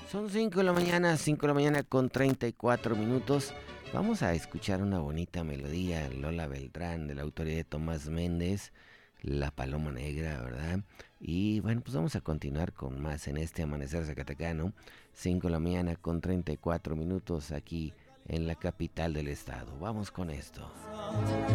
Son 5 de la mañana con 34 minutos. Vamos a escuchar una bonita melodía, Lola Beltrán, de la autoría de Tomás Méndez, La Paloma Negra, ¿verdad? Y bueno, pues vamos a continuar con más en este Amanecer Zacatecano. 5 de la mañana con 34 minutos aquí en la capital del estado. Vamos con esto.